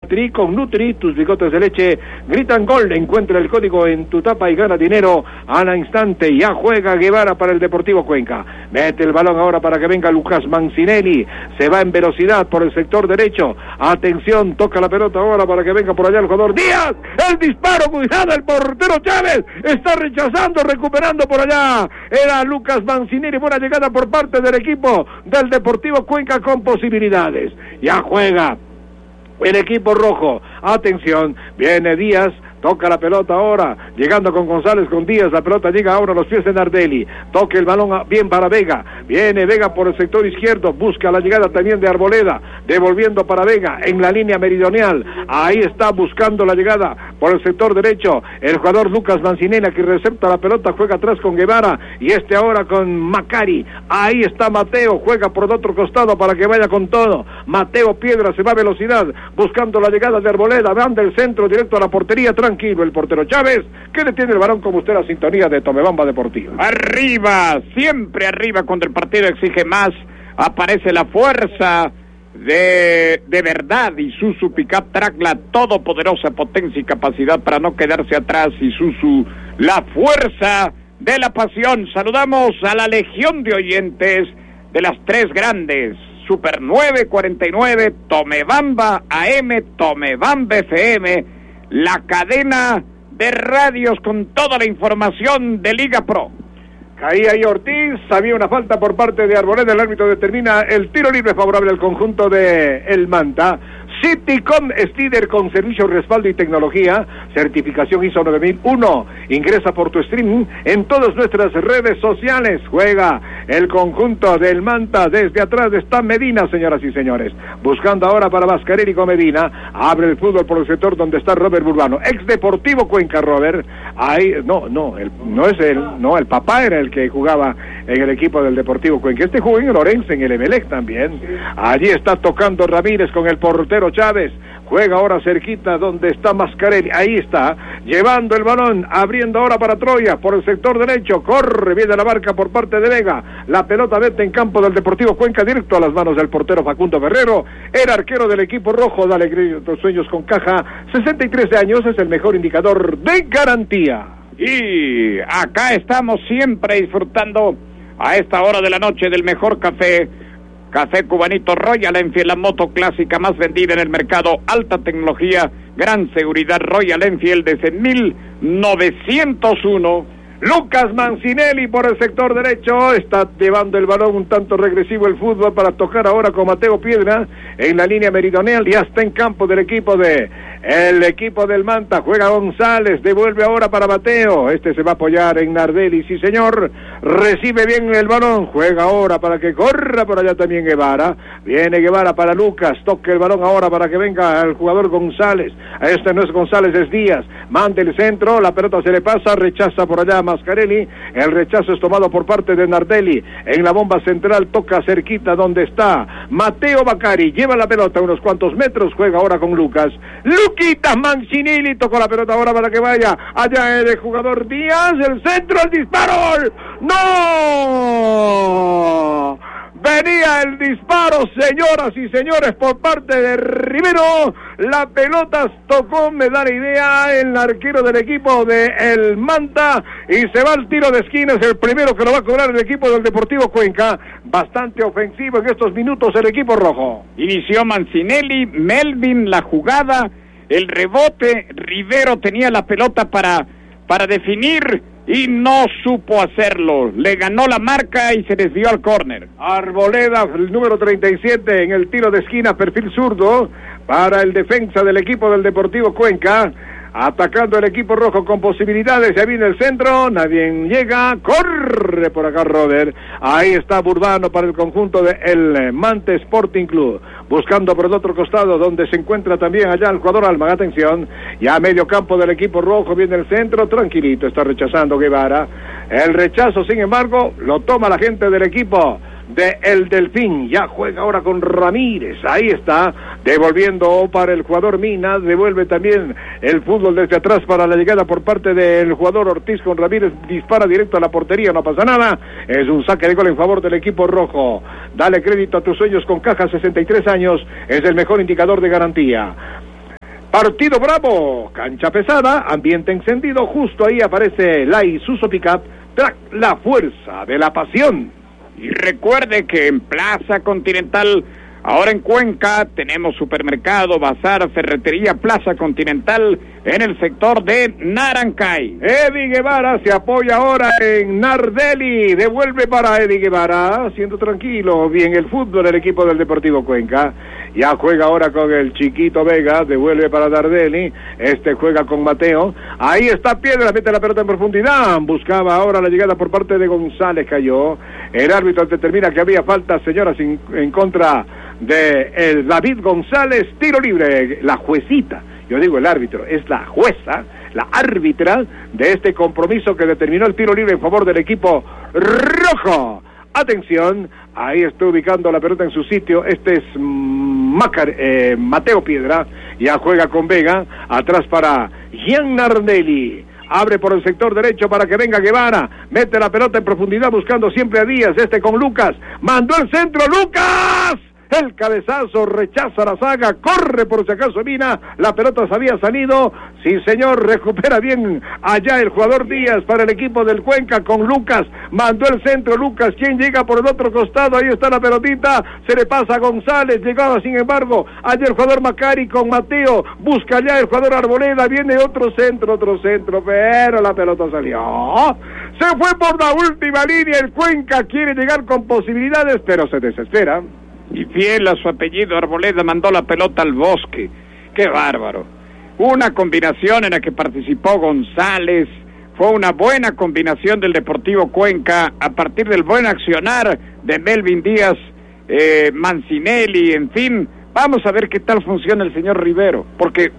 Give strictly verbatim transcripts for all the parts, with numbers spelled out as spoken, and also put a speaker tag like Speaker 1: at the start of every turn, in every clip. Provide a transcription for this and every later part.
Speaker 1: Tri con Nutri, tus bigotes de leche gritan gol. Encuentra el código en tu tapa y gana dinero al instante. Ya juega Guevara para el Deportivo Cuenca. Mete el balón ahora para que venga Lucas Mancinelli. Se va en velocidad por el sector derecho. Atención, toca la pelota ahora para que venga por allá el jugador Díaz. El disparo, cuidado, el portero Chávez está rechazando, recuperando por allá. Era Lucas Mancinelli, buena llegada por parte del equipo del Deportivo Cuenca con posibilidades. Ya juega el equipo rojo. Atención, viene Díaz. Toca la pelota ahora, llegando con González, con Díaz, la pelota llega ahora a los pies de Nardelli, toca el balón bien para Vega, viene Vega por el sector izquierdo, busca la llegada también de Arboleda, devolviendo para Vega en la línea meridional, ahí está buscando la llegada por el sector derecho, el jugador Lucas Mancinelli que recepta la pelota, juega atrás con Guevara, y este ahora con Macari, ahí está Mateo, juega por el otro costado para que vaya con todo, Mateo Piedra se va a velocidad, buscando la llegada de Arboleda, van del centro directo a la portería, tranquilo el portero Chávez, que detiene el balón como usted la sintonía de Tomebamba Deportiva.
Speaker 2: Arriba, siempre arriba cuando el partido exige más, aparece la fuerza de, de verdad, Isuzu Pickup Track, la todopoderosa potencia y capacidad para no quedarse atrás, Isuzu, la fuerza de la pasión. Saludamos a la legión de oyentes de las tres grandes, Super nueve cuarenta y nueve, Tomebamba A M, Tomebamba F M, la cadena de radios con toda la información de Liga Pro.
Speaker 1: Caía ahí Ortiz, había una falta por parte de Arboleda, el árbitro determina el tiro libre favorable al conjunto de El Manta. Citycom es líder con servicio, respaldo y tecnología, certificación I S O nueve mil uno. Ingresa por tu streaming en todas nuestras redes sociales. Juega el conjunto del Manta, desde atrás está Medina, señoras y señores, buscando ahora para Mascarelli con Medina, abre el fútbol por el sector donde está Robert Burbano, ex Deportivo Cuenca. Robert, ahí, no, no, el, no es él, no, el papá era el que jugaba en el equipo del Deportivo Cuenca, este jugó en Lorenzo, en el Emelec también. Allí está tocando Ramírez con el portero Chávez, juega ahora cerquita donde está Mascarelli, ahí está, llevando el balón, abriendo ahora para Troya, por el sector derecho, corre, viene la marca por parte de Vega, la pelota vete en campo del Deportivo Cuenca, directo a las manos del portero Facundo Ferrero, el arquero del equipo rojo, dale los sueños con caja, sesenta y tres años, es el mejor indicador de garantía.
Speaker 2: Y acá estamos siempre disfrutando a esta hora de la noche del mejor café, Café Cubanito Royal Enfield, la moto clásica más vendida en el mercado, alta tecnología, gran seguridad, Royal Enfield desde mil novecientos uno.
Speaker 1: Lucas Mancinelli por el sector derecho, está llevando el balón un tanto regresivo el fútbol para tocar ahora con Mateo Piedra en la línea meridional, ya está en campo del equipo de el equipo del Manta, juega González, devuelve ahora para Mateo, este se va a apoyar en Nardelli, sí señor, recibe bien el balón, juega ahora para que corra por allá también Guevara, viene Guevara para Lucas, toca el balón ahora para que venga el jugador González, este no es González, es Díaz, manda el centro, la pelota se le pasa, rechaza por allá Mascarelli, el rechazo es tomado por parte de Nardelli, en la bomba central toca cerquita donde está Mateo Bacari, lleva la pelota unos cuantos metros, juega ahora con Lucas, Luquita Mancinelli, tocó la pelota ahora para que vaya, allá el jugador Díaz, el centro, el disparo, ¡no! Venía el disparo, señoras y señores, por parte de Rivero, la pelota tocó, me da la idea, el arquero del equipo de El Manta, y se va al tiro de esquina, es el primero que lo va a cobrar el equipo del Deportivo Cuenca, bastante ofensivo en estos minutos el equipo rojo.
Speaker 2: Inició Mancinelli, Melvin la jugada, el rebote, Rivero tenía la pelota para, para definir, y no supo hacerlo, le ganó la marca y se desvió al córner.
Speaker 1: Arboleda, el número treinta y siete, en el tiro de esquina, perfil zurdo, para el defensa del equipo del Deportivo Cuenca, atacando el equipo rojo con posibilidades, ya viene el centro, nadie llega, corre por acá Robert, ahí está Burbano para el conjunto de el Mante Sporting Club, buscando por el otro costado donde se encuentra también allá el jugador Alma, atención, ya a medio campo del equipo rojo, viene el centro, tranquilito, está rechazando Guevara, el rechazo sin embargo lo toma la gente del equipo de El Delfín, ya juega ahora con Ramírez, ahí está, devolviendo para el jugador Mina, devuelve también el fútbol desde atrás para la llegada por parte del jugador Ortiz con Ramírez, dispara directo a la portería, no pasa nada, es un saque de gol en favor del equipo rojo, dale crédito a tus sueños con caja, sesenta y tres años, es el mejor indicador de garantía. Partido bravo, cancha pesada, ambiente encendido, justo ahí aparece la Isuzu Pickup, la fuerza de la pasión.
Speaker 2: Y recuerde que en Plaza Continental, ahora en Cuenca, tenemos supermercado, bazar, ferretería, Plaza Continental, en el sector de Narancay.
Speaker 1: Eddie Guevara se apoya ahora en Nardelli, devuelve para Eddie Guevara, siendo tranquilo, bien el fútbol el equipo del Deportivo Cuenca. Ya juega ahora con el Chiquito Vega, devuelve para Nardelli, este juega con Mateo, ahí está Piedra, mete la pelota en profundidad, buscaba ahora la llegada por parte de González, cayó, el árbitro determina que había falta, señoras, en, en contra de el David González, tiro libre, la juecita, yo digo el árbitro, es la jueza, la árbitra de este compromiso que determinó el tiro libre en favor del equipo rojo. Atención, ahí está ubicando la pelota en su sitio, este es Macar, eh, Mateo Piedra, ya juega con Vega, atrás para Gian Nardelli, abre por el sector derecho para que venga Guevara, mete la pelota en profundidad buscando siempre a Díaz, este con Lucas, mandó el centro, Lucas, el cabezazo, rechaza la saga, corre por si acaso Mina, la pelota se había salido, sí señor, recupera bien allá el jugador Díaz para el equipo del Cuenca con Lucas, mandó el centro Lucas, quien llega por el otro costado, ahí está la pelotita, se le pasa a González, llegaba sin embargo, allá el jugador Macari con Mateo, busca allá el jugador Arboleda, viene otro centro, otro centro, pero la pelota salió, se fue por la última línea, el Cuenca quiere llegar con posibilidades, pero se desespera.
Speaker 2: Y fiel a su apellido, Arboleda mandó la pelota al bosque. ¡Qué bárbaro! Una combinación en la que participó González. Fue una buena combinación del Deportivo Cuenca a partir del buen accionar de Melvin Díaz, eh, Mancinelli, en fin. Vamos a ver qué tal funciona el señor Rivero, porque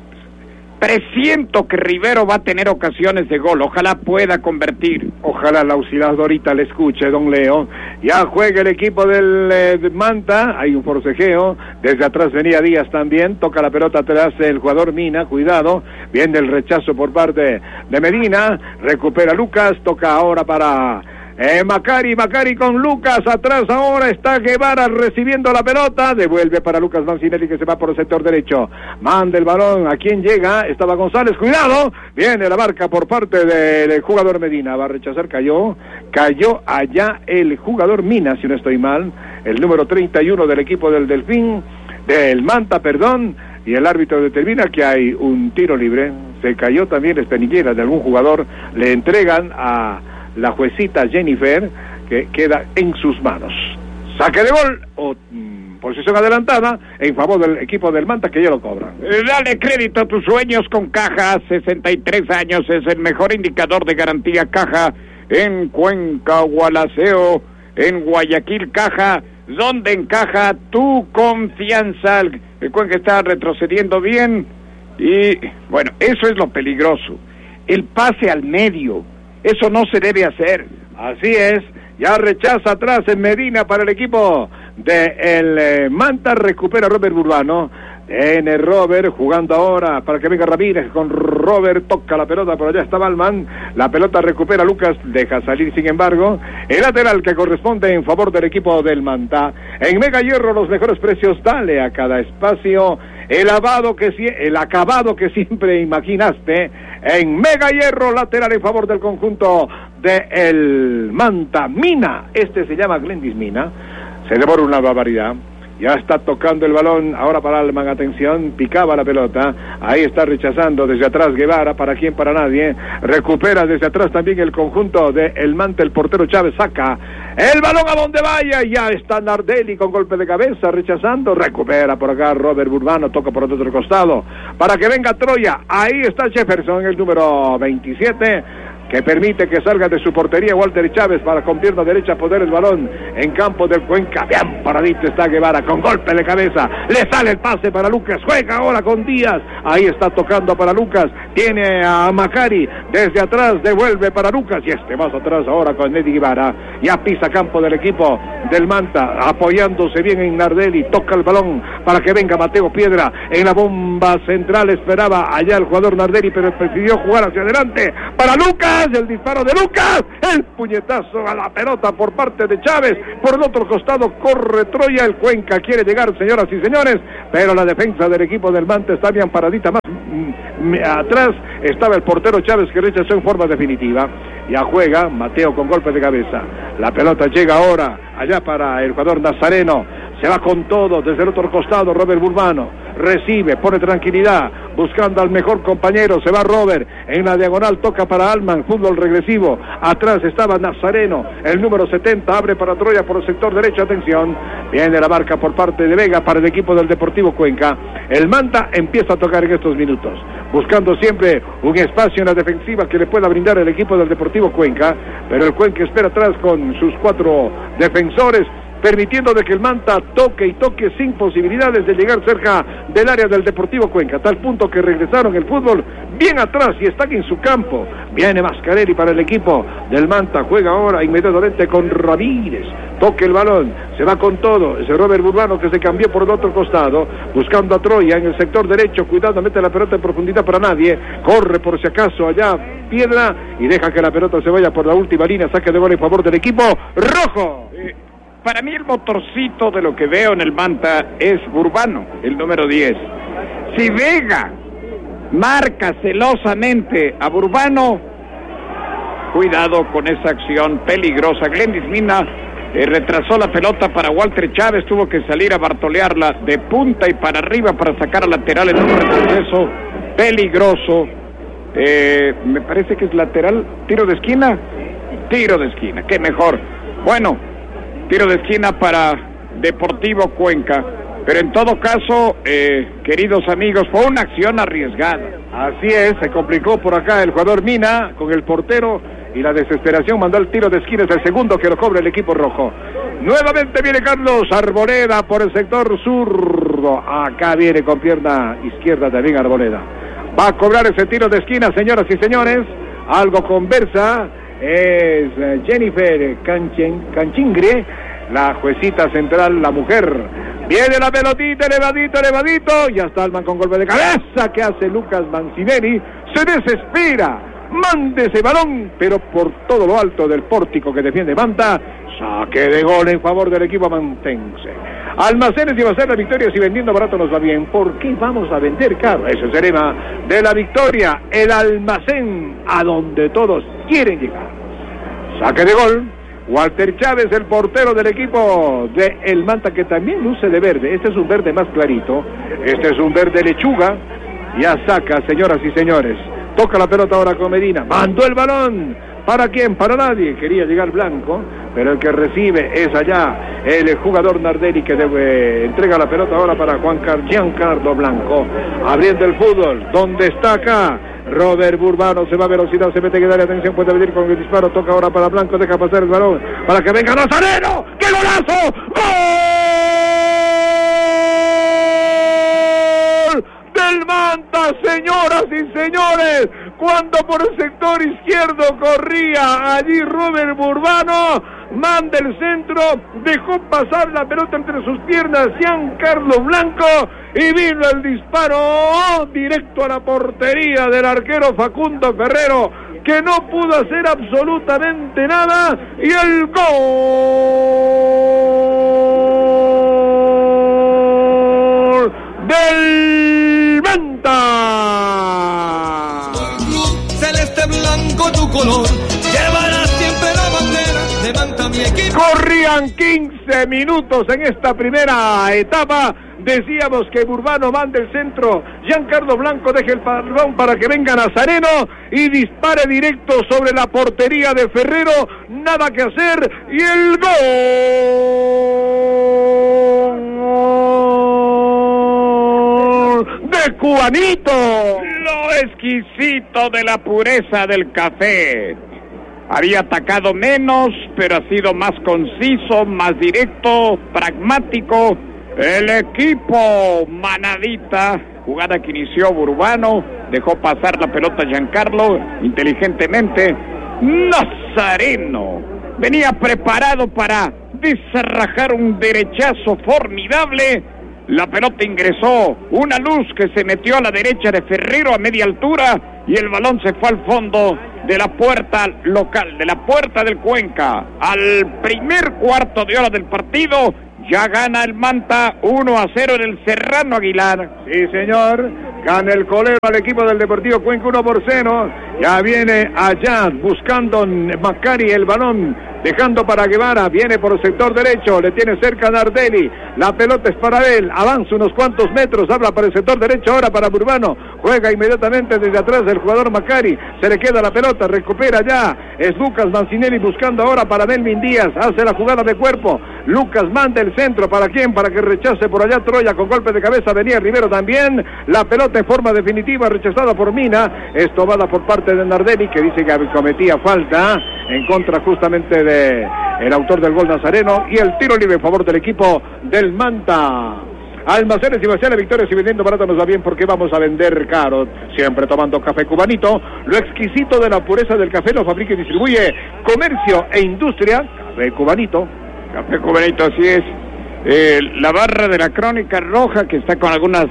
Speaker 2: presiento que Rivero va a tener ocasiones de gol, ojalá pueda convertir.
Speaker 1: Ojalá la osciladorita le escuche, don Leo. Ya juega el equipo del eh, de Manta, hay un forcejeo, desde atrás venía Díaz también, toca la pelota atrás el jugador Mina, cuidado, viene el rechazo por parte de Medina, recupera Lucas, toca ahora para... Eh, Macari, Macari con Lucas, atrás ahora está Guevara recibiendo la pelota, devuelve para Lucas Mancinelli que se va por el sector derecho, manda el balón, ¿a quién llega? Estaba González, cuidado, viene la marca por parte del jugador Medina, va a rechazar, cayó, cayó allá el jugador Mina, si no estoy mal, el número treinta y uno del equipo del Delfín, del Manta, perdón, y el árbitro determina que hay un tiro libre, se cayó también espinillera de algún jugador, le entregan a la juecita Jennifer, que queda en sus manos. Saque de gol o mm, posición adelantada en favor del equipo del Manta, que ya lo cobran.
Speaker 2: Eh, dale crédito a tus sueños con Caja, sesenta y tres años, es el mejor indicador de garantía Caja en Cuenca, Gualaceo, en Guayaquil. Caja, donde encaja tu confianza. El Cuenca está retrocediendo bien y bueno, eso es lo peligroso, el pase al medio. Eso no se debe hacer.
Speaker 1: Así es, ya rechaza atrás en Medina para el equipo de el eh, Manta, recupera Robert Burbano, en el Robert, jugando ahora para que venga Ramírez con Robert, toca la pelota, por allá está Balman, la pelota recupera Lucas, deja salir sin embargo, el lateral que corresponde en favor del equipo del Manta. En Mega Hierro los mejores precios, dale a cada espacio el lavado que el acabado que siempre imaginaste. En Mega Hierro, lateral en favor del conjunto de el Manta. Mina, este se llama Glendis Mina, se devora una barbaridad. Ya está tocando el balón, ahora para Alman, atención, picaba la pelota, ahí está rechazando desde atrás Guevara, para quién, para nadie, recupera desde atrás también el conjunto de el Manta, el portero Chávez saca el balón a donde vaya, ya está Nardelli con golpe de cabeza, rechazando, recupera por acá Robert Burbano, toca por el otro costado, para que venga Troya, ahí está Jefferson, el número veintisiete, que permite que salga de su portería Walter Chávez para con pierna derecha poner el balón en campo del Cuenca. Bien paradito está Guevara con golpe de cabeza, le sale el pase para Lucas, juega ahora con Díaz, ahí está tocando para Lucas, tiene a Macari desde atrás, devuelve para Lucas y este más atrás ahora con Eddie Guevara, ya pisa campo del equipo del Manta, apoyándose bien en Nardelli, toca el balón para que venga Mateo Piedra en la bomba central, esperaba allá el jugador Nardelli pero prefirió jugar hacia adelante para Lucas, el disparo de Lucas, el puñetazo a la pelota por parte de Chávez, por el otro costado corre Troya, el Cuenca quiere llegar, señoras y señores, pero la defensa del equipo del Manta está bien paradita, más m- atrás estaba el portero Chávez, que rechazó en forma definitiva. Ya juega Mateo con golpe de cabeza. La pelota llega ahora allá para el jugador Nazareno. Se va con todo desde el otro costado Robert Burbano. Recibe, pone tranquilidad, buscando al mejor compañero. Se va Robert en la diagonal, toca para Alman, fútbol regresivo. Atrás estaba Nazareno, el número setenta, abre para Troya por el sector derecho. Atención, viene la marca por parte de Vega para el equipo del Deportivo Cuenca. El Manta empieza a tocar en estos minutos, buscando siempre un espacio en la defensiva que le pueda brindar el equipo del Deportivo Cuenca, pero el Cuenca espera atrás con sus cuatro defensores, permitiendo de que el Manta toque y toque sin posibilidades de llegar cerca del área del Deportivo Cuenca, a tal punto que regresaron el fútbol bien atrás y están en su campo. Viene Mascarelli para el equipo del Manta, juega ahora inmediatamente con Ramírez, toca el balón, se va con todo, ese Robert Burbano que se cambió por el otro costado, buscando a Troya en el sector derecho, cuidando, mete la pelota en profundidad para nadie, corre por si acaso allá Piedra y deja que la pelota se vaya por la última línea, saque de gol en favor del equipo rojo.
Speaker 2: Eh. Para mí el motorcito de lo que veo en el Manta es Burbano, el número diez. Si Vega marca celosamente a Burbano, cuidado con esa acción peligrosa. Glendis Mina eh, retrasó la pelota para Walter Chávez, tuvo que salir a bartolearla de punta y para arriba para sacar a lateral en un retroceso peligroso. Eh, me parece que es lateral, tiro de esquina, tiro de esquina, qué mejor. Bueno, tiro de esquina para Deportivo Cuenca, pero en todo caso, eh, queridos amigos, fue una acción arriesgada.
Speaker 1: Así es, se complicó por acá el jugador Mina con el portero y la desesperación mandó el tiro de esquina, es el segundo que lo cobra el equipo rojo. Nuevamente viene Carlos Arboleda por el sector zurdo, acá viene con pierna izquierda también Arboleda. Va a cobrar ese tiro de esquina, señoras y señores, algo conversa. Es Jennifer Canchen, Canchingre, la juecita central, la mujer. Viene la pelotita, elevadito, elevadito, y hasta Alman con golpe de cabeza que hace Lucas Mancinelli. Se desespera, mande ese balón, pero por todo lo alto del pórtico que defiende Manta. Saque de gol en favor del equipo mantense. Almacenes iba a ser la victoria, si vendiendo barato nos va bien. ¿Por qué vamos a vender caro? Ese es el lema de la victoria, el almacén a donde todos quieren llegar. Saque de gol, Walter Chávez, el portero del equipo de el Manta, que también luce de verde. Este es un verde más clarito, este es un verde lechuga. Ya saca, señoras y señores. Toca la pelota ahora con Medina, mandó el balón. ¿Para quién? Para nadie. Quería llegar Blanco, pero el que recibe es allá el jugador Nardelli, que debe, entrega la pelota ahora para Juan Car- Giancarlo Blanco, abriendo el fútbol. ¿Dónde está acá? Robert Burbano se va a velocidad, se mete que darle atención, puede venir con el disparo, toca ahora para Blanco, deja pasar el balón para que venga Nazareno. ¡Qué golazo! ¡Gol del Manta, señoras y señores! Cuando por el sector izquierdo corría allí Robert Burbano, manda el centro, dejó pasar la pelota entre sus piernas Giancarlo Blanco y vino el disparo directo a la portería del arquero Facundo Ferrero, que no pudo hacer absolutamente nada, y el gol del Manta.
Speaker 3: Celeste blanco tu color, llevarás siempre la bandera, levanta mi equipo.
Speaker 1: Corrían quince minutos en esta primera etapa. Decíamos que Burbano manda el centro, Giancarlo Blanco deja el balón para que venga Nazareno y dispare directo sobre la portería de Ferrero, nada que hacer, y el gol de Cubanito.
Speaker 2: Lo exquisito de la pureza del café. Había atacado menos, pero ha sido más conciso, más directo, pragmático. El equipo manadita, jugada que inició Burbano, dejó pasar la pelota Giancarlo inteligentemente. Nazareno venía preparado para desarrajar un derechazo formidable. La pelota ingresó, una luz que se metió a la derecha de Ferrero a media altura y el balón se fue al fondo de la puerta local, de la puerta del Cuenca. Al primer cuarto de hora del partido, Ya gana el Manta uno a cero en el Serrano Aguilar.
Speaker 1: Sí, señor. Gana el colero al equipo del Deportivo Cuenca uno por cero. Ya viene allá buscando Macari el balón, dejando para Guevara. Viene por el sector derecho, le tiene cerca a Nardelli. La pelota es para él, avanza unos cuantos metros, habla para el sector derecho, ahora para Burbano. Juega inmediatamente desde atrás el jugador Macari. Se le queda la pelota, recupera ya. Es Lucas Mancinelli buscando ahora para Melvin Díaz. Hace la jugada de cuerpo. Lucas manda el centro, ¿para quién? Para que rechace por allá Troya con golpe de cabeza. Venía Rivero también. La pelota en forma definitiva rechazada por Mina. Es tomada por parte de Nardelli, que dice que cometía falta en contra justamente de el autor del gol nazareno. Y el tiro libre en favor del equipo del Manta. Almacenes y Baciales, Victoria, si vendiendo barato nos va bien porque vamos a vender caro. Siempre tomando café cubanito. Lo exquisito de la pureza del café lo fabrica y distribuye Comercio e Industria. Café cubanito.
Speaker 2: Café cubanito, así es. Eh, la barra de la Crónica Roja, que está con algunas,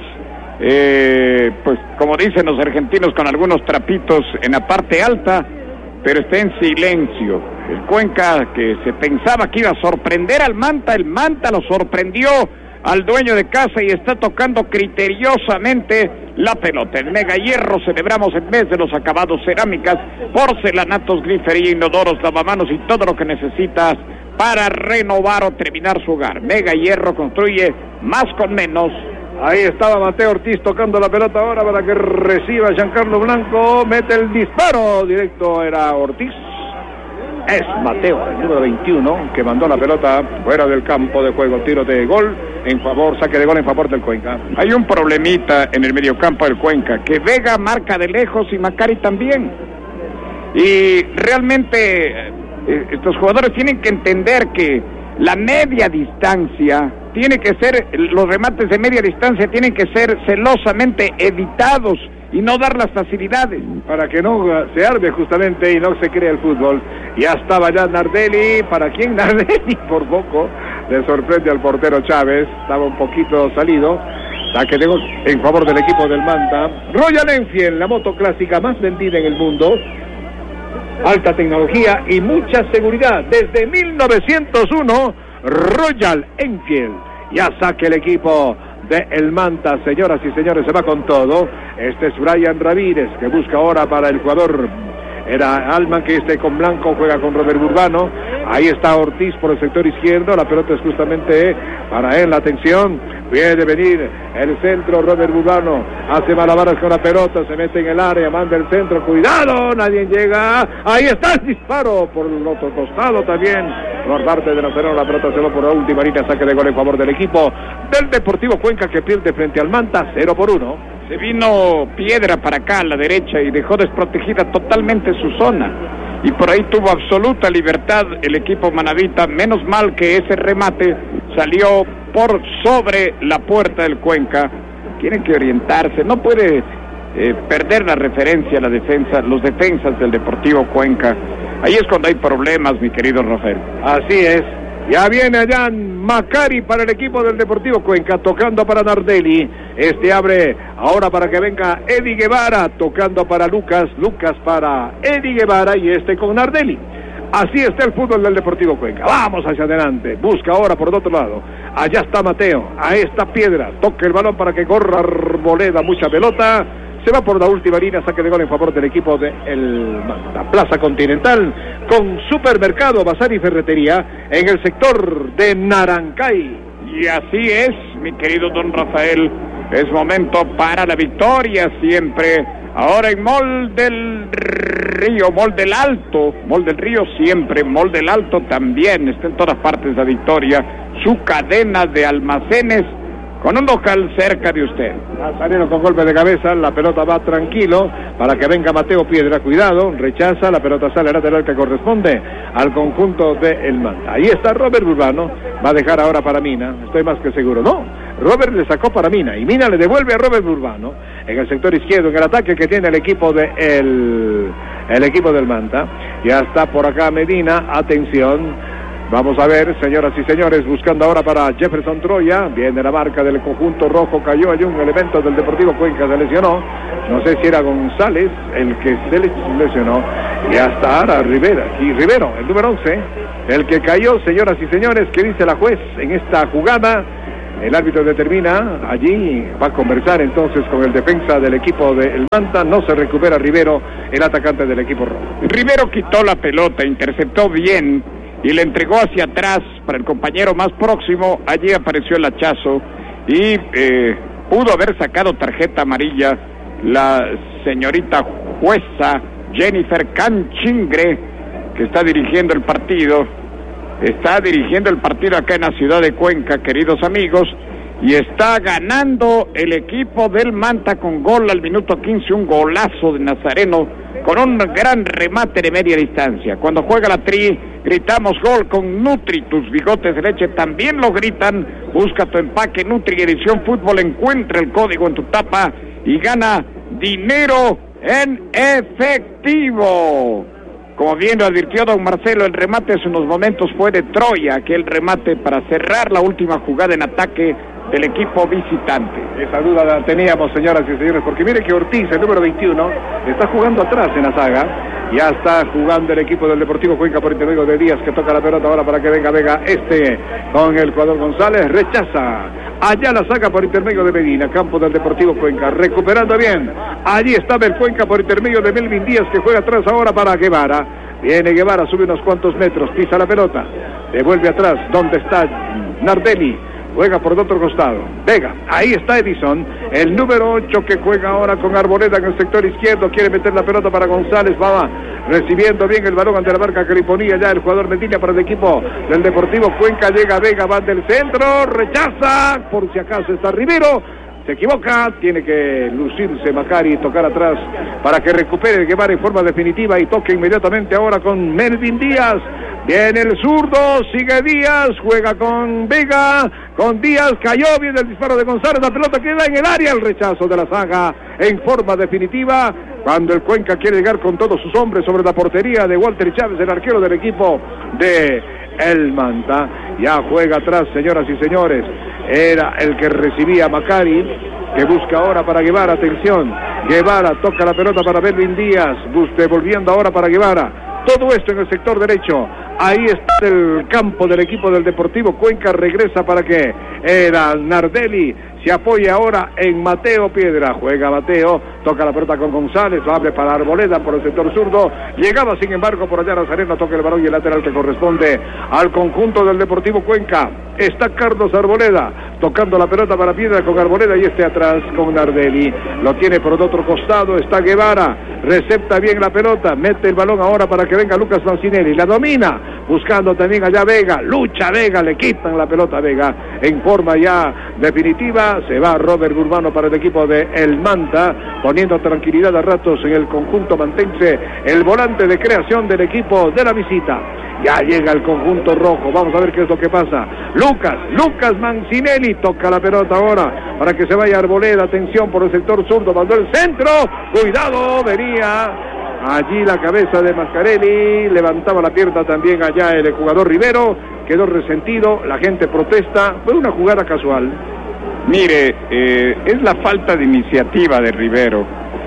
Speaker 2: eh, pues como dicen los argentinos, con algunos trapitos en la parte alta, pero está en silencio. El Cuenca, que se pensaba que iba a sorprender al Manta, el Manta lo sorprendió al dueño de casa y está tocando criteriosamente la pelota. En Mega Hierro celebramos en vez de los acabados cerámicas, porcelanatos, grifería, inodoros, lavamanos y todo lo que necesitas para renovar o terminar su hogar. Mega Hierro construye más con menos.
Speaker 1: Ahí estaba Mateo Ortiz tocando la pelota ahora para que reciba Giancarlo Blanco. Mete el disparo directo, era Ortiz. Es Mateo, el número veintiuno, que mandó la pelota fuera del campo de juego. Tiro de gol en favor, saque de gol en favor del Cuenca.
Speaker 2: Hay un problemita en el mediocampo del Cuenca, que Vega marca de lejos y Macari también. Y realmente eh, estos jugadores tienen que entender que la media distancia tiene que ser, los remates de media distancia tienen que ser celosamente evitados y no dar las facilidades.
Speaker 1: Para que no se arme justamente y no se crea el fútbol. Ya estaba ya Nardelli. ¿Para quién Nardelli? Por poco le sorprende al portero Chávez. Estaba un poquito salido. Saque de gol en favor del equipo del Manta. Royal Enfield, la moto clásica más vendida en el mundo. Alta tecnología y mucha seguridad. Desde mil novecientos uno, Royal Enfield. Ya saque el equipo de el Manta, señoras y señores, se va con todo. Este es Brian Ramírez, que busca ahora para el jugador. Era Alman, que este con Blanco juega con Robert Burbano. Ahí está Ortiz por el sector izquierdo. La pelota es justamente para él. La atención. Viene venir el centro. Robert Burbano hace malabares con la pelota. Se mete en el área. Manda el centro. Cuidado. Nadie llega. Ahí está el disparo por el otro costado también. Por parte de Nazareno. La pelota se va por la última línea. Saque de gol en favor del equipo del Deportivo Cuenca, que pierde frente al Manta cero por uno.
Speaker 2: Se vino Piedra para acá a la derecha y dejó desprotegida totalmente su zona. Y por ahí tuvo absoluta libertad el equipo manavita. Menos mal que ese remate salió por sobre la puerta del Cuenca. Tiene que orientarse, no puede eh, perder la referencia a la defensa, los defensas del Deportivo Cuenca. Ahí es cuando hay problemas, mi querido Rafael.
Speaker 1: Así es. Ya viene allá Macari para el equipo del Deportivo Cuenca, tocando para Nardelli. Este abre ahora para que venga Eddie Guevara, tocando para Lucas. Lucas para Eddie Guevara y este con Nardelli. Así está el fútbol del Deportivo Cuenca. Vamos hacia adelante. Busca ahora por el otro lado. Allá está Mateo. Ahí está Piedra. Toca el balón para que corra Arboleda. Mucha pelota. Se va por la última línea, saque de gol en favor del equipo de el Manta. Plaza Continental con supermercado, bazar y ferretería en el sector de Narancay.
Speaker 2: Y así es, mi querido don Rafael, es momento para la victoria siempre. Ahora en Mall del Río, Mall del Alto, Mall del Río siempre, Mall del Alto también, está en todas partes la victoria, su cadena de almacenes con un local cerca de usted.
Speaker 1: Nazareno con golpe de cabeza, la pelota va tranquilo para que venga Mateo Piedra, cuidado, rechaza, la pelota sale lateral que corresponde al conjunto de el Manta. Ahí está Robert Burbano, va a dejar ahora para Mina, estoy más que seguro, no, Robert le sacó para Mina y Mina le devuelve a Robert Burbano en el sector izquierdo, en el ataque que tiene el equipo de el, el equipo del Manta. Ya está por acá Medina, atención. Vamos a ver, señoras y señores, buscando ahora para Jefferson Troya. Viene la marca del conjunto rojo, cayó allí un elemento del Deportivo Cuenca, se lesionó. No sé si era González el que se lesionó. Y hasta ahora Rivera, y Rivero, el número once, el que cayó, señoras y señores. ¿Qué dice la juez en esta jugada? El árbitro determina, allí va a conversar entonces con el defensa del equipo del Manta. No se recupera Rivero, el atacante del equipo rojo.
Speaker 2: Rivero quitó la pelota, interceptó bien y le entregó hacia atrás para el compañero más próximo. Allí apareció el hachazo y eh, pudo haber sacado tarjeta amarilla la señorita jueza Jennifer Canchingre, que está dirigiendo el partido. Está dirigiendo el partido acá en la ciudad de Cuenca, queridos amigos, y está ganando el equipo del Manta con gol al minuto quince, un golazo de Nazareno con un gran remate de media distancia. Cuando juega la Tri, gritamos gol con Nutri, tus bigotes de leche también lo gritan. Busca tu empaque Nutri Edición Fútbol, encuentra el código en tu tapa y gana dinero en efectivo. Como bien lo advirtió don Marcelo, el remate hace unos momentos fue de Troya, aquel remate para cerrar la última jugada en ataque del equipo visitante.
Speaker 1: Esa duda la teníamos, señoras y señores, porque mire que Ortiz, el número veintiuno, está jugando atrás en la saga. Ya está jugando el equipo del Deportivo Cuenca por intermedio de Díaz, que toca la pelota ahora para que venga Vega. Este con el jugador González, rechaza. Allá la saca por intermedio de Medina, campo del Deportivo Cuenca, recuperando bien. Allí estaba el Cuenca por intermedio de Melvin Díaz, que juega atrás ahora para Guevara. Viene Guevara, sube unos cuantos metros, pisa la pelota, devuelve atrás, ¿dónde está Nardelli? Juega por el otro costado, Vega, ahí está Edison, el número ocho que juega ahora con Arboleda en el sector izquierdo, quiere meter la pelota para González, va recibiendo bien el balón ante la marca que le ponía ya el jugador Medina para el equipo del Deportivo Cuenca. Llega Vega, va del centro, rechaza, por si acaso está Rivero, se equivoca, tiene que lucirse Macari y tocar atrás para que recupere Guevara en forma definitiva y toque inmediatamente ahora con Melvin Díaz. Viene el zurdo, sigue Díaz, juega con Vega, con Díaz, cayó bien el disparo de González, la pelota queda en el área, el rechazo de la saga en forma definitiva, cuando el Cuenca quiere llegar con todos sus hombres sobre la portería de Walter Chávez, el arquero del equipo de el Manta. Ya juega atrás, señoras y señores, era el que recibía Macari, que busca ahora para Guevara, atención, Guevara toca la pelota para Melvin Díaz, devolviendo ahora para Guevara. Todo esto en el sector derecho. Ahí está el campo del equipo del Deportivo Cuenca. Regresa para que era Nardelli. Se apoya ahora en Mateo Piedra. Juega Mateo. Toca la pelota con González. Lo abre para Arboleda por el sector zurdo. Llegaba sin embargo por allá Nazareno. Toca el balón y el lateral que corresponde al conjunto del Deportivo Cuenca. Está Carlos Arboleda. Tocando la pelota para Piedra con Arboleda. Y este atrás con Nardelli. Lo tiene por el otro costado. Está Guevara. Recepta bien la pelota. Mete el balón ahora para que venga Lucas Mancinelli. La domina. Buscando también allá Vega, lucha Vega, le quitan la pelota a Vega en forma ya definitiva. Se va Robert Urbano para el equipo de El Manta, poniendo tranquilidad a ratos en el conjunto mantense, el volante de creación del equipo de la visita. Ya llega el conjunto rojo, vamos a ver qué es lo que pasa. Lucas, Lucas Mancinelli toca la pelota ahora para que se vaya Arboleda, atención por el sector zurdo, mandó el centro, cuidado, venía allí la cabeza de Mascarelli, levantaba la pierna también allá el jugador Rivero, quedó resentido, la gente protesta, fue una jugada casual.
Speaker 2: Mire, eh, es la falta de iniciativa de Rivero,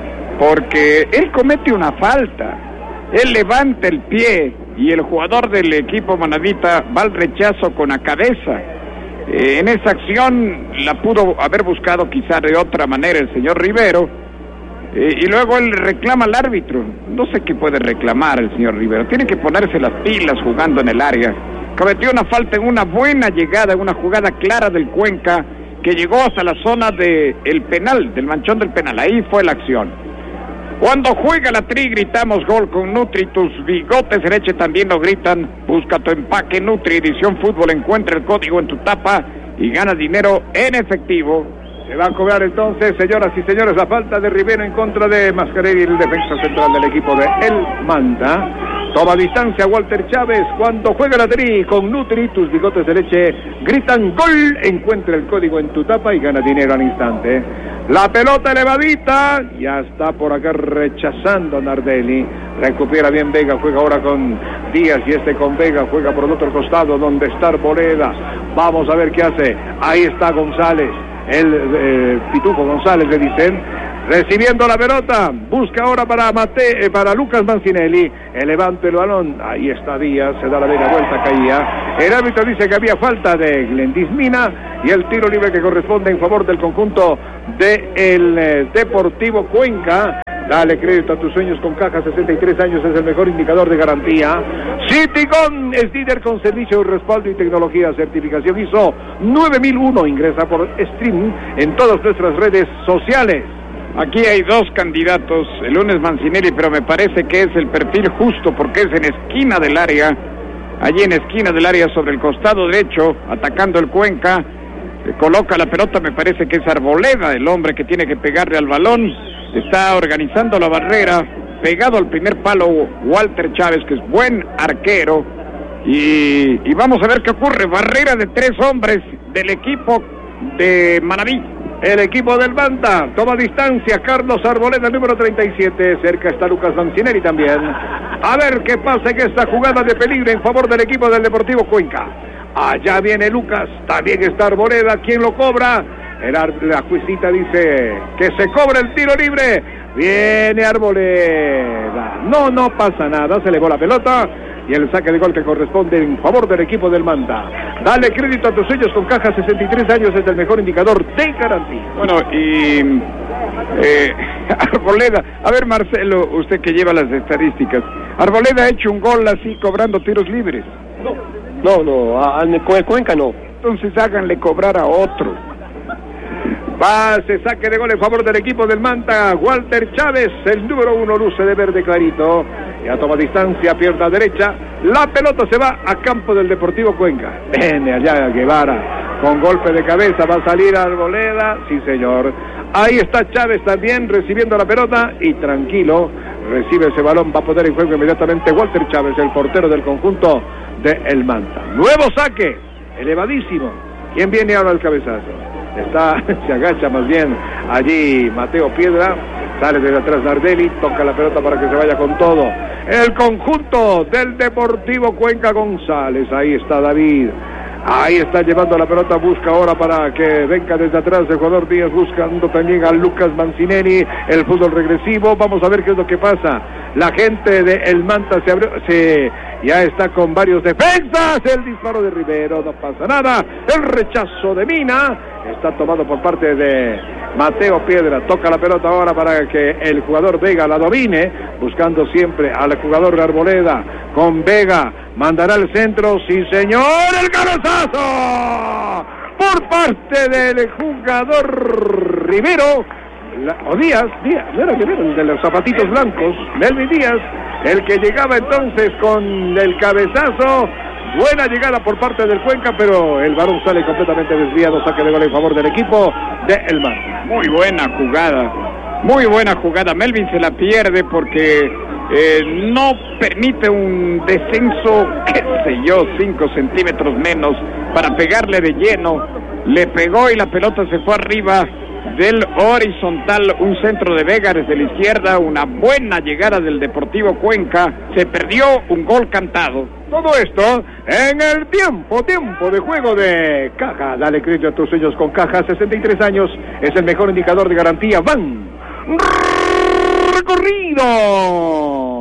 Speaker 2: porque él comete una falta, él levanta el pie y el jugador del equipo manadita va al rechazo con la cabeza. Eh, en esa acción la pudo haber buscado quizá de otra manera el señor Rivero. Eh, y luego él reclama al árbitro. No sé qué puede reclamar el señor Rivero. Tiene que ponerse las pilas jugando en el área. Cometió una falta en una buena llegada, en una jugada clara del Cuenca, que llegó hasta la zona del penal, del manchón del penal. Ahí fue la acción. Cuando juega la Tri, gritamos gol con Nutri. Tus bigotes de leche también lo gritan. Busca tu empaque Nutri Edición Fútbol. Encuentra el código en tu tapa y gana dinero en efectivo.
Speaker 1: Se va a cobrar entonces, señoras y señores, la falta de Rivero en contra de Mascarelli, el defensa central del equipo de El Manta. Toma distancia Walter Chávez cuando juega la Tri con Nutri, tus bigotes de leche gritan gol. Encuentra el código en tu tapa y gana dinero al instante. La pelota elevadita, ya está por acá rechazando Nardelli. Recupera bien Vega, juega ahora con Díaz y este con Vega, juega por el otro costado donde está Arboleda. Vamos a ver qué hace. Ahí está González. El eh, Pitufo González le dicen, recibiendo la pelota, busca ahora para Mate, eh, para Lucas Mancinelli, elevante el balón, ahí está Díaz, se da la media vuelta, caía, el árbitro dice que había falta de Glendis Mina y el tiro libre que corresponde en favor del conjunto de el eh, Deportivo Cuenca. Dale crédito a tus sueños con Caja, sesenta y tres años es el mejor indicador de garantía. Citigón es líder con servicio, respaldo y tecnología, certificación I S O nueve mil uno. Ingresa por streaming en todas nuestras redes sociales.
Speaker 2: Aquí hay dos candidatos, el lunes Mancinelli, pero me parece que es el perfil justo porque es en esquina del área, allí en esquina del área sobre el costado derecho, atacando el Cuenca, coloca la pelota, me parece que es Arboleda, el hombre que tiene que pegarle al balón, está organizando la barrera, pegado al primer palo Walter Chávez, que es buen arquero, y, y vamos a ver qué ocurre, barrera de tres hombres del equipo de Manaví.
Speaker 1: El equipo del Manta toma distancia, Carlos Arboleda, número treinta y siete, cerca está Lucas Mancinelli también. A ver qué pasa en esta jugada de peligro en favor del equipo del Deportivo Cuenca. Allá viene Lucas, también está Arboleda, ¿quién lo cobra? El, la juecita dice que se cobra el tiro libre. Viene Arboleda. No, no pasa nada, se elevó la pelota y el saque de gol que corresponde en favor del equipo del Manta. Dale crédito a tus sellos con Caja, sesenta y tres años es el mejor indicador de garantía.
Speaker 2: Bueno, y eh, Arboleda, a ver Marcelo, usted que lleva las estadísticas, Arboleda ha hecho un gol así cobrando tiros libres.
Speaker 4: No, no, no, a, a, con el Cuenca no.
Speaker 2: Entonces háganle cobrar a otro.
Speaker 1: Va, se saque de gol en favor del equipo del Manta, Walter Chávez, el número uno, luce de verde clarito. Ya toma distancia, pierna derecha. La pelota se va a campo del Deportivo Cuenca. Viene allá Guevara con golpe de cabeza. Va a salir Arboleda. Sí, señor. Ahí está Chávez también recibiendo la pelota. Y tranquilo, recibe ese balón. Va a poner en juego inmediatamente Walter Chávez, el portero del conjunto de El Manta. Nuevo saque. Elevadísimo. ¿Quién viene ahora al cabezazo? Está, se agacha más bien allí Mateo Piedra. Sale desde atrás Nardelli, toca la pelota para que se vaya con todo. El conjunto del Deportivo Cuenca González, ahí está David. Ahí está llevando la pelota, busca ahora para que venga desde atrás el jugador Díaz, buscando también a Lucas Mancinelli, el fútbol regresivo. Vamos a ver qué es lo que pasa. La gente de El Manta se abrió, se, ya está con varios defensas. El disparo de Rivero, no pasa nada. El rechazo de Mina está tomado por parte de Mateo Piedra. Toca la pelota ahora para que el jugador Vega la domine, buscando siempre al jugador Arboleda. Con Vega, mandará el centro, sí señor, el cabezazo por parte del jugador Rivero, la, o Díaz, Díaz, no era Rivero, el de los zapatitos blancos, Melvin Díaz, el que llegaba entonces con el cabezazo. Buena llegada por parte del Cuenca, pero el balón sale completamente desviado, saque de gol en favor del equipo de El Manta.
Speaker 2: Muy buena jugada, muy buena jugada. Melvin se la pierde porque eh, no permite un descenso, qué sé yo, cinco centímetros menos para pegarle de lleno. Le pegó y la pelota se fue arriba del horizontal, un centro de Vega desde la izquierda, una buena llegada del Deportivo Cuenca, se perdió un gol cantado.
Speaker 1: Todo esto en el tiempo, tiempo de juego de Caja. Dale crédito a tus sueños con Caja, sesenta y tres años, es el mejor indicador de garantía. Van recorrido.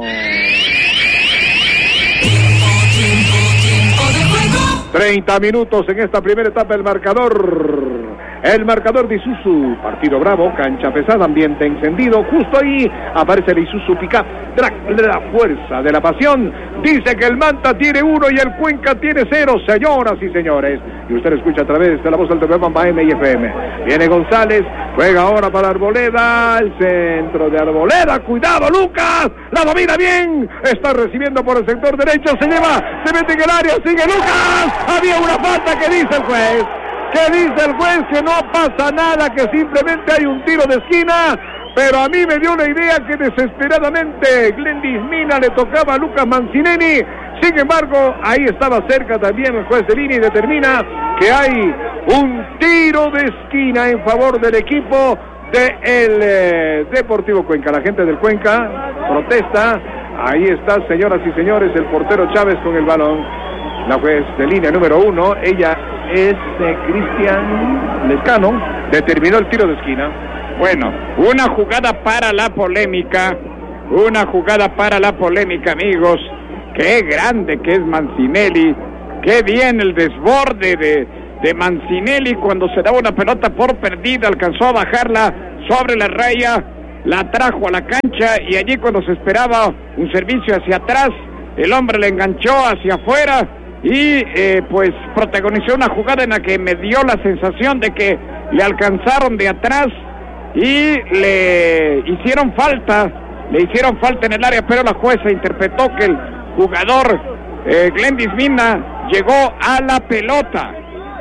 Speaker 1: treinta minutos en esta primera etapa del marcador. El marcador de Isuzu, partido bravo, cancha pesada, ambiente encendido. Justo ahí aparece el Isuzu Pickup, la fuerza de la pasión. Dice que el Manta tiene uno y el Cuenca tiene cero, señoras y señores. Y usted escucha a través de la voz del T V Mamba M y F M. Viene González, juega ahora para Arboleda, el centro de Arboleda. Cuidado, Lucas, la domina bien. Está recibiendo por el sector derecho, se lleva, se mete en el área, sigue Lucas. Había una falta que dice el juez. que dice el juez que no pasa nada, que simplemente hay un tiro de esquina, pero a mí me dio la idea que desesperadamente Glendis Mina le tocaba a Lucas Mancinelli. Sin embargo, ahí estaba cerca también el juez de línea y determina que hay un tiro de esquina en favor del equipo del eh, Deportivo Cuenca. La gente del Cuenca protesta. Ahí está, señoras y señores, el portero Chávez con el balón. La juez de línea número uno, ella es eh, Cristian Lescano, determinó el tiro de esquina.
Speaker 2: Bueno, una jugada para la polémica, una jugada para la polémica, amigos. Qué grande que es Mancinelli, qué bien el desborde de, de Mancinelli cuando se daba una pelota por perdida, alcanzó a bajarla sobre la raya, la trajo a la cancha y allí cuando se esperaba un servicio hacia atrás, el hombre le enganchó hacia afuera y eh, pues protagonizó una jugada en la que me dio la sensación de que le alcanzaron de atrás y le hicieron falta, le hicieron falta en el área, pero la jueza interpretó que el jugador eh, Glendis Mina llegó a la pelota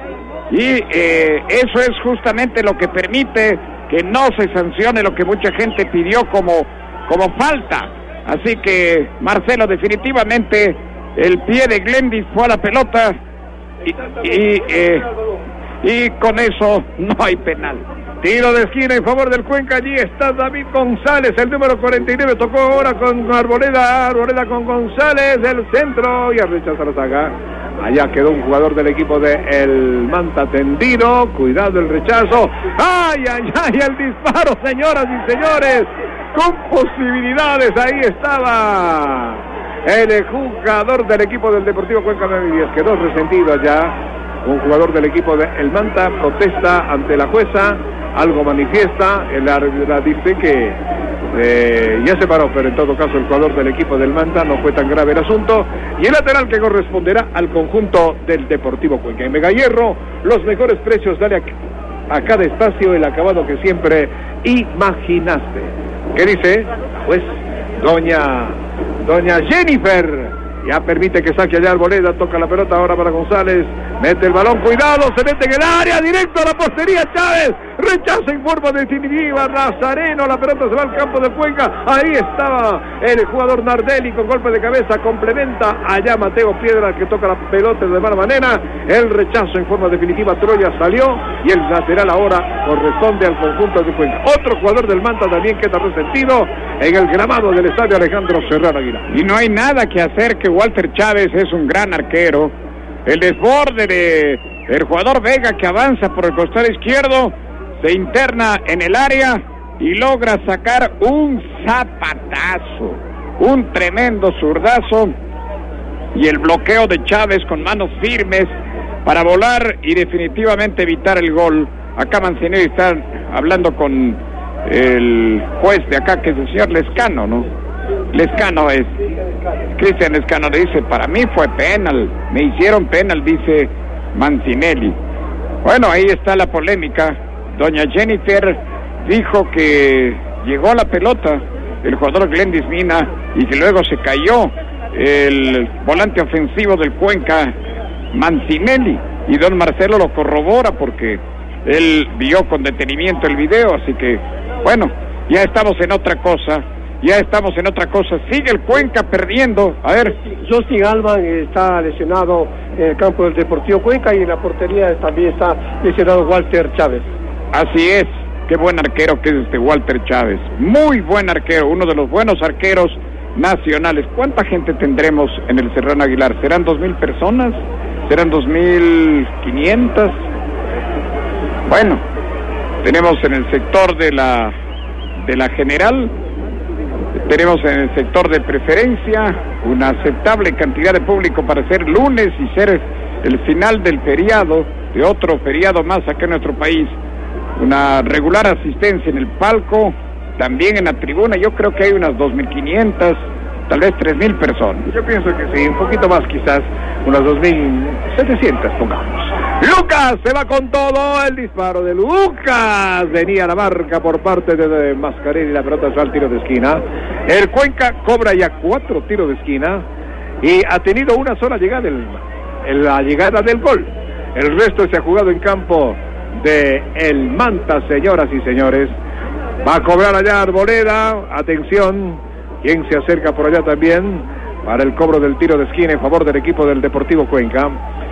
Speaker 2: y eh, eso es justamente lo que permite que no se sancione lo que mucha gente pidió como, como falta. Así que, Marcelo, definitivamente el pie de Glendis fue a la pelota y, y, eh, y con eso no hay penal.
Speaker 1: Tiro de esquina en favor del Cuenca, allí está David González, el número cuarenta y nueve, tocó ahora con Arboleda, Arboleda con González, del centro, y a rechaza la saga. Allá quedó un jugador del equipo de el Manta tendido, cuidado el rechazo, ay, ay, ay, el disparo, señoras y señores, con posibilidades, ahí estaba el jugador del equipo del Deportivo Cuenca nueve y diez, quedó resentido allá, un jugador del equipo de el Manta protesta ante la jueza, algo manifiesta, el árbitro dice que eh, ya se paró, pero en todo caso el jugador del equipo del Manta, no fue tan grave el asunto, y el lateral que corresponderá al conjunto del Deportivo Cuenca. En Megahierro, los mejores precios, dale a, a cada espacio el acabado que siempre imaginaste. ¿Qué dice? Pues doña, doña Jennifer, ya permite que saque allá Arboleda, toca la pelota ahora para González, mete el balón, cuidado, se mete en el área, directo a la portería, Chávez, rechaza en forma definitiva, Nazareno, la pelota se va al campo de Cuenca, ahí estaba el jugador Nardelli con golpe de cabeza, complementa allá Mateo Piedra que toca la pelota de mala manera, el rechazo en forma definitiva, Troya salió y el lateral ahora corresponde al conjunto de Cuenca. Otro jugador del Manta también queda resentido en el gramado del estadio Alejandro Serrano Aguilar.
Speaker 2: Y no hay nada que hacer, que Walter Chávez es un gran arquero. El desborde de el jugador Vega que avanza por el costado izquierdo, se interna en el área y logra sacar un zapatazo, un tremendo zurdazo, y el bloqueo de Chávez con manos firmes para volar y definitivamente evitar el gol. Acá Mancinelli está hablando con el juez de acá, que es el señor Lescano, ¿no? Lescano es, Cristian Lescano le dice, para mí fue penal, me hicieron penal, dice Mancinelli. Bueno, ahí está la polémica. Doña Jennifer dijo que llegó a la pelota el jugador Glendis Mina y que luego se cayó el volante ofensivo del Cuenca, Mancinelli, y don Marcelo lo corrobora porque él vio con detenimiento el video, así que, bueno, ya estamos en otra cosa. Ya estamos en otra cosa, sigue el Cuenca perdiendo, a ver.
Speaker 4: Justin Alban está lesionado en el campo del Deportivo Cuenca y en la portería también está lesionado Walter Chávez.
Speaker 2: Así es, qué buen arquero que es este Walter Chávez, muy buen arquero, uno de los buenos arqueros nacionales. ¿Cuánta gente tendremos en el Serrano Aguilar? ¿Serán dos mil personas? ¿Serán dos mil quinientas? Bueno, tenemos en el sector de la, de la General, tenemos en el sector de preferencia una aceptable cantidad de público para ser lunes y ser el final del feriado, de otro feriado más acá en nuestro país. Una regular asistencia en el palco, también en la tribuna, yo creo que hay unas dos mil quinientas, tal vez tres mil personas.
Speaker 1: Yo pienso que sí, un poquito más quizás, unas dos mil setecientas pongamos. Lucas se va con todo, el disparo de Lucas, venía la marca por parte de, de Mascarelli, la pelota se va al tiro de esquina. El Cuenca cobra ya cuatro tiros de esquina y ha tenido una sola llegada, el, la llegada del gol. El resto se ha jugado en campo de el Manta, señoras y señores. Va a cobrar allá Arboleda. Atención, quien se acerca por allá también para el cobro del tiro de esquina en favor del equipo del Deportivo Cuenca.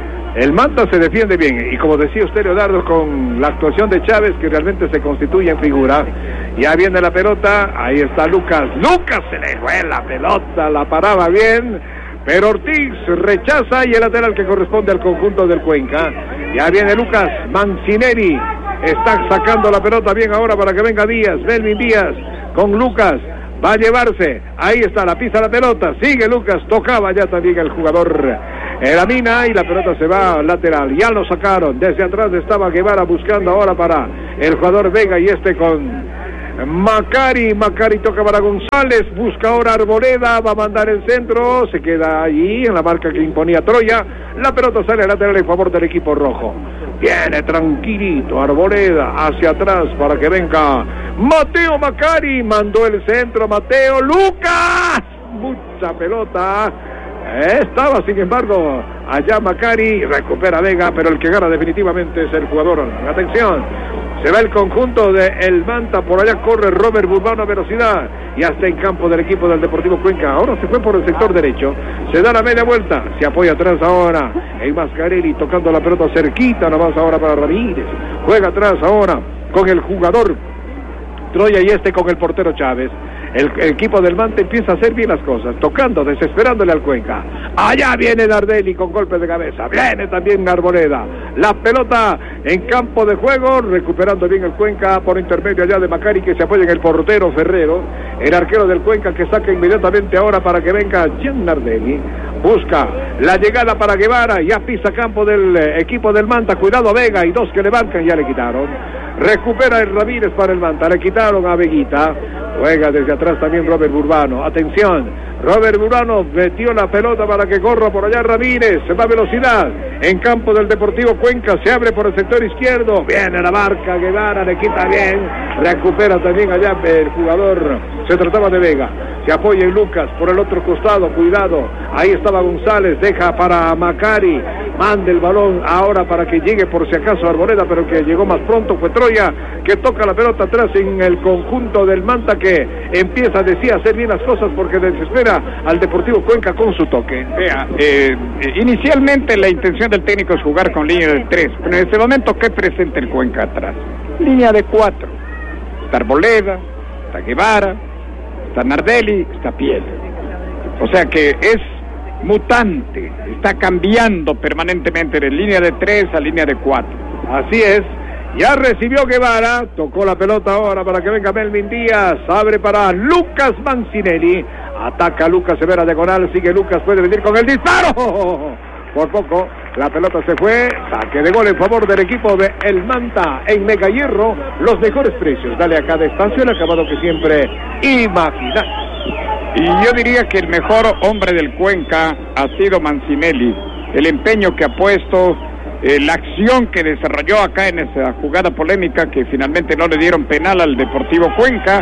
Speaker 1: El Manta se defiende bien y como decía usted, Leonardo, con la actuación de Chávez, que realmente se constituye en figura. Ya viene la pelota, ahí está Lucas. Lucas se le fue la pelota, la paraba bien, pero Ortiz rechaza y el lateral que corresponde al conjunto del Cuenca. Ya viene Lucas Mancinelli, está sacando la pelota bien ahora para que venga Díaz, Melvin Díaz con Lucas. Va a llevarse, ahí está, la pisa la pelota, sigue Lucas, tocaba ya también el jugador Elamina y la pelota se va al lateral, ya lo sacaron, desde atrás estaba Guevara buscando ahora para el jugador Vega y este con Macari, Macari toca para González, busca ahora Arboleda, va a mandar el centro, se queda allí en la marca que imponía Troya, la pelota sale al lateral en favor del equipo rojo. Viene tranquilito Arboleda hacia atrás para que venga Mateo Macari, mandó el centro Mateo, Lucas, mucha pelota, eh, estaba sin embargo allá Macari, recupera Vega, pero el que gana definitivamente es el jugador. Atención, se va el conjunto de el Manta, por allá corre Robert Burbano a velocidad y hasta en campo del equipo del Deportivo Cuenca. Ahora se fue por el sector derecho, se da la media vuelta, se apoya atrás ahora en Mascarelli tocando la pelota cerquita, nomás ahora para Ramírez, juega atrás ahora con el jugador Troya y este con el portero Chávez. El, el equipo del Manta empieza a hacer bien las cosas, tocando, desesperándole al Cuenca. Allá viene Nardelli con golpe de cabeza, viene también Arboleda. La pelota en campo de juego, recuperando bien el Cuenca por intermedio allá de Macari, que se apoya en el portero Ferrero. El arquero del Cuenca que saca inmediatamente ahora para que venga Gian Nardelli. Busca la llegada para Guevara, ya pisa campo del eh, equipo del Manta, cuidado a Vega y dos que le bancan, ya le quitaron. Recupera el Ramírez para el Manta, le quitaron a Veguita. Juega desde atrás también Robert Burbano. Atención, Robert Burbano metió la pelota para que corra por allá Ramírez. Se va a velocidad en campo del Deportivo Cuenca. Se abre por el sector izquierdo. Viene la marca Guevara, le quita bien. Recupera también allá el jugador. Se trataba de Vega. Se apoya en Lucas por el otro costado. Cuidado. Ahí estaba González. Deja para Macari. Manda el balón ahora para que llegue por si acaso Arboleda, pero que llegó más pronto fue Troya, que toca la pelota atrás en el conjunto del Manta, que empieza, decía, a hacer bien las cosas porque desespera al Deportivo Cuenca con su toque.
Speaker 2: Vea, eh, inicialmente la intención del técnico es jugar con línea de tres, pero en este momento, ¿qué presenta el Cuenca atrás? Línea de cuatro. Está Arboleda, está Guevara, está Nardelli, está Piedra. O sea que es mutante, está cambiando permanentemente de línea de tres a línea de cuatro.
Speaker 1: Así es, ya recibió Guevara, tocó la pelota ahora para que venga Melvin Díaz, abre para Lucas Mancinelli, ataca Lucas, se ve la diagonal, sigue Lucas, puede venir con el disparo, por poco, la pelota se fue, saque de gol en favor del equipo de El Manta, en Mega Hierro, los mejores precios, dale a cada espacio el acabado que siempre imaginas.
Speaker 2: Y yo diría que el mejor hombre del Cuenca ha sido Mancinelli. El empeño que ha puesto, eh, la acción que desarrolló acá en esa jugada polémica que finalmente no le dieron penal al Deportivo Cuenca.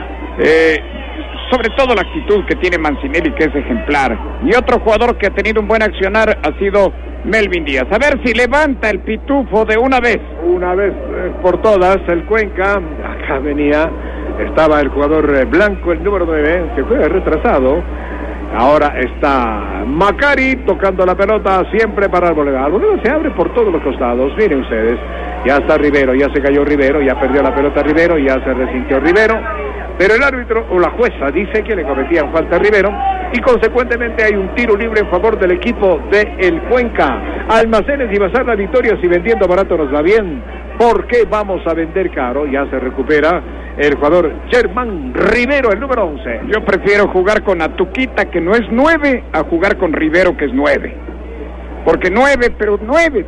Speaker 2: Eh, sobre todo la actitud que tiene Mancinelli, que es ejemplar. Y otro jugador que ha tenido un buen accionar ha sido Melvin Díaz. A ver si levanta el pitufo de una vez.
Speaker 1: Una vez eh, por todas, el Cuenca, acá venía... Estaba el jugador blanco, el número nueve, se fue retrasado. Ahora está Macari tocando la pelota siempre para Arboleda. Arboleda se abre por todos los costados, miren ustedes. Ya está Rivero, ya se cayó Rivero, ya perdió la pelota Rivero, ya se resintió Rivero. Pero el árbitro o la jueza dice que le cometían falta a Rivero y consecuentemente hay un tiro libre en favor del equipo de el Cuenca. Almacenes y Bazar La Victoria, si vendiendo barato nos va bien. ¿Por qué vamos a vender caro? Ya se recupera el jugador Germán Rivero, el número once.
Speaker 2: Yo prefiero jugar con Atuquita, que no es nueve, a jugar con Rivero, que es nueve. Porque nueve, pero nueve.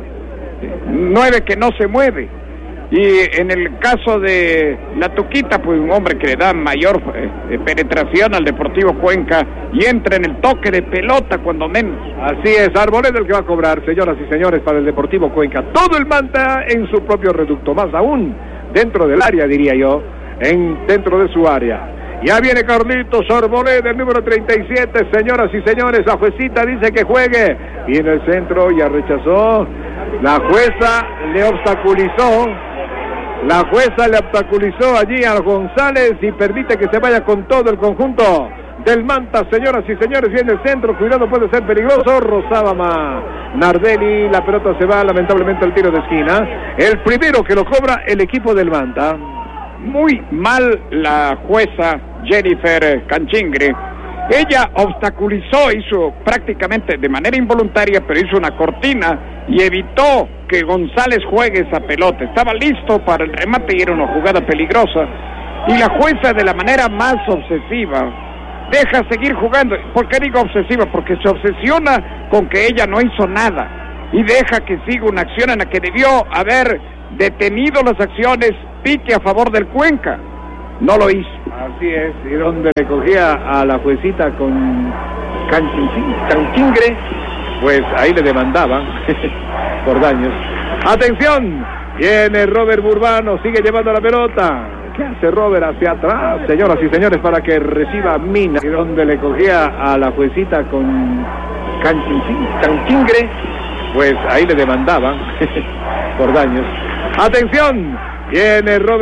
Speaker 2: Nueve que no se mueve. Y en el caso de la Tuquita, pues un hombre que le da mayor eh, penetración al Deportivo Cuenca y entra en el toque de pelota cuando menos.
Speaker 1: Así es, Arboleda el que va a cobrar, señoras y señores, para el Deportivo Cuenca. Todo el Manta en su propio reducto, más aún dentro del área, diría yo, en dentro de su área. Ya viene Carlitos Arboleda, el número treinta y siete, señoras y señores, la juecita dice que juegue. Viene el centro, ya rechazó. La jueza le obstaculizó, la jueza le obstaculizó allí a González y permite que se vaya con todo el conjunto del Manta. Señoras y señores, viene el centro, cuidado, puede ser peligroso. Rozaba más Nardelli, la pelota se va lamentablemente al tiro de esquina. El primero que lo cobra el equipo del Manta.
Speaker 2: Muy mal la jueza Jennifer Canchingre. Ella obstaculizó, hizo prácticamente de manera involuntaria, pero hizo una cortina y evitó que González juegue esa pelota. Estaba listo para el remate y era una jugada peligrosa. Y la jueza, de la manera más obsesiva, deja seguir jugando. ¿Por qué digo obsesiva? Porque se obsesiona con que ella no hizo nada y deja que siga una acción en la que debió haber detenido las acciones, pique a favor del Cuenca. No lo hizo.
Speaker 1: Así es, y donde le cogía a la juecita con Canchingre, pues ahí le demandaban por daños. ¡Atención! Viene Robert Burbano, sigue llevando la pelota. ¿Qué hace Robert hacia atrás, señoras y señores, para que reciba Mina? Y donde le cogía a la juecita con Canchingre, pues ahí le demandaban por daños. ¡Atención! Viene Robert